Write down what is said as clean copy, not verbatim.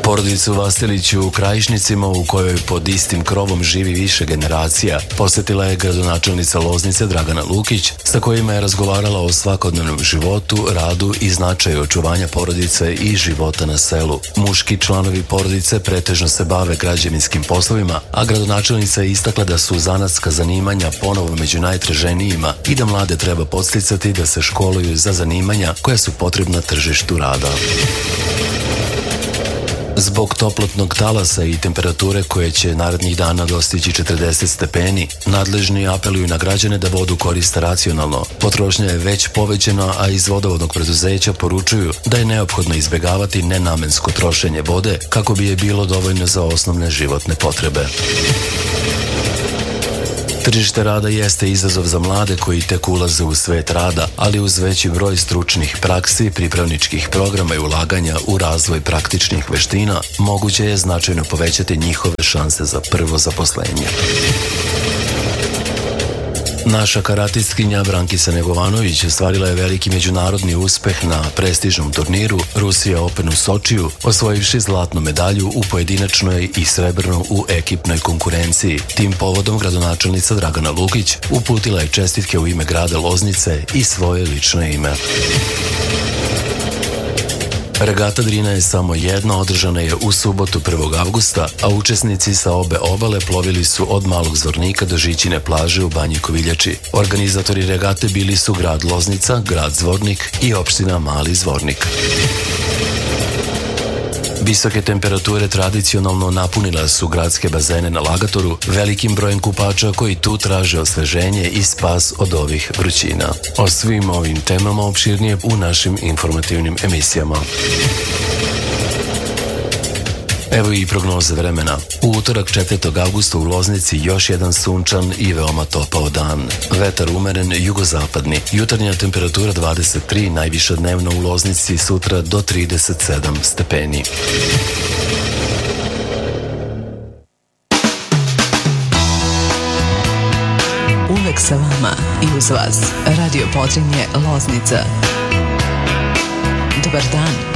Porodicu Vastilić u Krajišnicima, u kojoj pod istim krovom živi više generacija, posetila je gradonačelnica Loznice Dragana Lukić, sa kojima je razgovarala o svakodnevnom životu, radu i značaju očuvanja porodice i života na selu. Muški članovi porodice pretežno se bave građevinskim poslovima, a gradonačelnica je istakla da su zanatska zanimanja ponovo među najtraženijima i da mlade treba podsticati da se školuju za zanimanja koja su potrebna tržištu rada. Zbog toplotnog talasa i temperature koje će narednih dana dostići 40 stepeni, nadležni apeluju na građane da vodu koriste racionalno. Potrošnja je već povećana, a iz vodovodnog preduzeća poručuju da je neophodno izbjegavati nenamensko trošenje vode kako bi je bilo dovoljno za osnovne životne potrebe. Tržište rada jeste izazov za mlade koji tek ulaze u svet rada, ali uz veći broj stručnih praksi, pripravničkih programa i ulaganja u razvoj praktičnih veština, moguće je značajno povećati njihove šanse za prvo zaposlenje. Naša karatistkinja Brankisa Negovanović ostvarila je veliki međunarodni uspeh na prestižnom turniru Rusija Open u Sočiju, osvojivši zlatnu medalju u pojedinačnoj i srebrnu u ekipnoj konkurenciji. Tim povodom gradonačelnica Dragana Lukić uputila je čestitke u ime grada Loznice i svoje lično ime. Regata Drina je samo jedna, održana je u subotu 1. avgusta, a učesnici sa obe obale plovili su od Malog Zvornika do Žičine plaže u Banji Koviljači. Organizatori regate bili su grad Loznica, grad Zvornik i opština Mali Zvornik. Visoke temperature tradicionalno napunila su gradske bazene na Lagatoru velikim brojem kupača koji tu traže osveženje i spas od ovih vrućina. O svim ovim temama opširnije u našim informativnim emisijama. Evo i prognoze vremena. U utorak 4. avgusta u Loznici još jedan sunčan i veoma topao dan. Vetar umeren jugozapadni. Jutarnja temperatura 23, najviša dnevno u Loznici sutra do 37 stepeni. Uvek sa vama i uz vas. Radio Podrinje Loznica. Dobar dan.